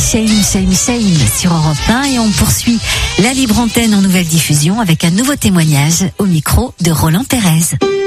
Shame sur Europe 1 et on poursuit la libre antenne en nouvelle diffusion avec un nouveau témoignage au micro de Roland Pérez.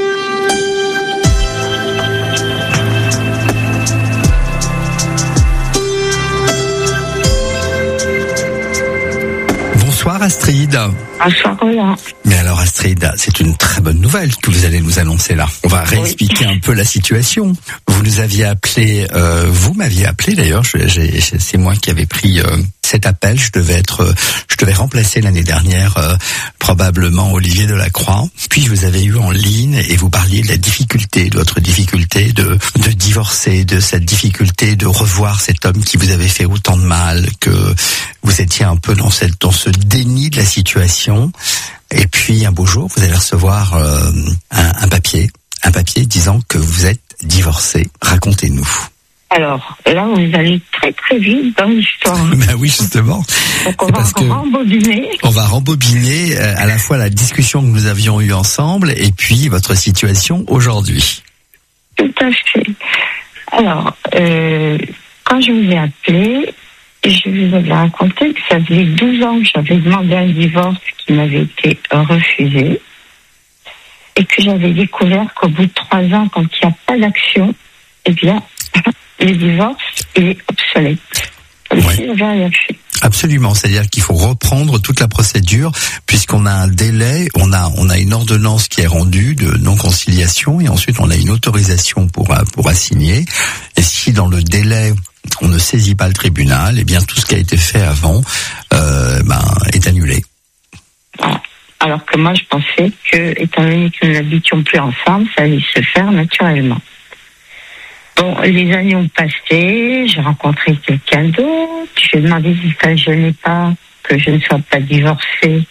Bonsoir Astrid. Bonsoir Roland. Mais alors Astrid, c'est une très bonne nouvelle que vous allez nous annoncer là. On va réexpliquer un peu la situation. Vous nous aviez appelé, vous m'aviez appelé d'ailleurs, c'est moi qui avais pris cet appel. Je devais remplacer l'année dernière probablement Olivier Delacroix. Puis je vous avais eu en ligne et vous parliez de la difficulté, de votre difficulté de divorcer, de cette difficulté de revoir cet homme qui vous avait fait autant de mal, que vous étiez un peu dans ce déni de la situation. Et puis un beau jour, vous allez recevoir un papier disant que vous êtes divorcé. Racontez-nous. Alors, là, vous allez très très vite dans l'histoire. Ben oui, justement. Donc on va rembobiner à la fois la discussion que nous avions eue ensemble et puis votre situation aujourd'hui. Tout à fait. Alors, quand je vous ai appelé, je vous avais raconté que ça faisait 12 ans que j'avais demandé un divorce qui m'avait été refusé et que j'avais découvert qu'au bout de 3 ans, quand il n'y a pas d'action, eh bien, le divorce est obsolète. Comme si j'avais rien fait. Absolument, c'est-à-dire qu'il faut reprendre toute la procédure puisqu'on a un délai, on a une ordonnance qui est rendue de non-conciliation et ensuite on a une autorisation pour assigner. Et si dans le délai on ne saisit pas le tribunal, eh bien tout ce qui a été fait avant est annulé. Alors que moi je pensais que, étant donné que nous n'habitions plus ensemble, ça allait se faire naturellement. Bon, les années ont passé, j'ai rencontré quelqu'un d'autre, j'ai demandé si ça ne gênait pas que je ne sois pas divorcée.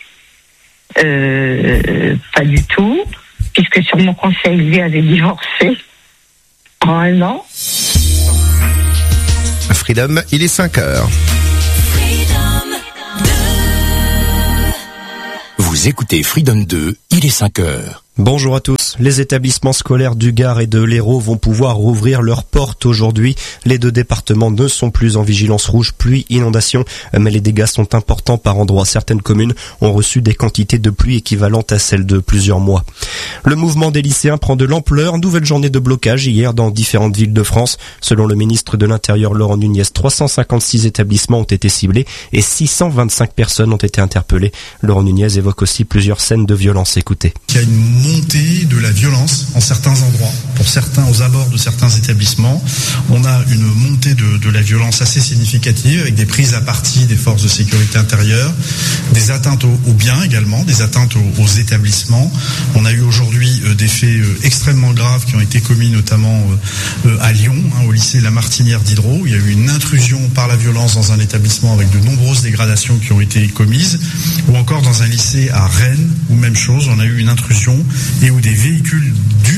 Pas du tout, puisque sur mon conseil, lui avait divorcé en 1 an. Freedom, il est 5h. Vous écoutez Freedom 2, il est 5h. Bonjour à tous. Les établissements scolaires du Gard et de l'Hérault vont pouvoir rouvrir leurs portes aujourd'hui. Les 2 départements ne sont plus en vigilance rouge pluie inondation, mais les dégâts sont importants par endroits. Certaines communes ont reçu des quantités de pluie équivalentes à celles de plusieurs mois. Le mouvement des lycéens prend de l'ampleur. Nouvelle journée de blocage hier dans différentes villes de France. Selon le ministre de l'Intérieur Laurent Nunez, 356 établissements ont été ciblés et 625 personnes ont été interpellées. Laurent Nunez évoque aussi plusieurs scènes de violence. Écoutez. Il y a une montée de la violence en certains endroits. Pour certains, aux abords de certains établissements, on a une montée de la violence assez significative avec des prises à partie des forces de sécurité intérieure, des atteintes aux biens également, des atteintes aux établissements. On a eu aujourd'hui des faits extrêmement graves qui ont été commis notamment à Lyon, au lycée La Martinière d'Hydro. Il y a eu une intrusion par la violence dans un établissement avec de nombreuses dégradations qui ont été commises, ou encore dans un lycée à Rennes, où même chose, on a eu une intrusion et où des véhicules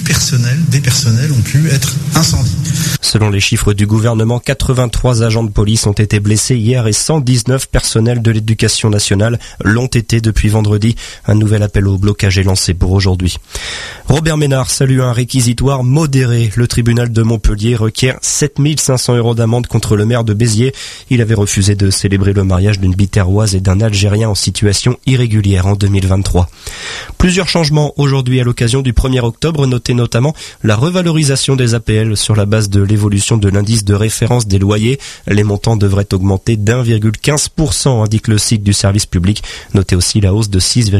des personnels ont pu être incendiés. Selon les chiffres du gouvernement, 83 agents de police ont été blessés hier et 119 personnels de l'éducation nationale l'ont été depuis vendredi. Un nouvel appel au blocage est lancé pour aujourd'hui. Robert Ménard salue un réquisitoire modéré. Le tribunal de Montpellier requiert 7 500 € d'amende contre le maire de Béziers. Il avait refusé de célébrer le mariage d'une Biterroise et d'un Algérien en situation irrégulière en 2023. Plusieurs changements aujourd'hui à l'occasion du 1er octobre, notez notamment la revalorisation des APL sur la base de l'évolution de l'indice de référence des loyers. Les montants devraient augmenter d'1,15%, indique le site du service public. Notez aussi la hausse de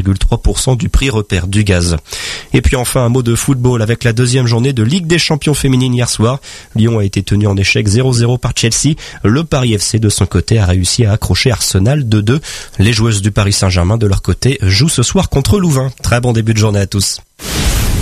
6,3% du prix repère du gaz. Et puis enfin un mot de football avec la 2e journée de Ligue des Champions féminine hier soir. Lyon a été tenu en échec 0-0 par Chelsea. Le Paris FC de son côté a réussi à accrocher Arsenal 2-2. Les joueuses du Paris Saint-Germain de leur côté jouent ce soir contre Louvain. Très bon début de journée à tous.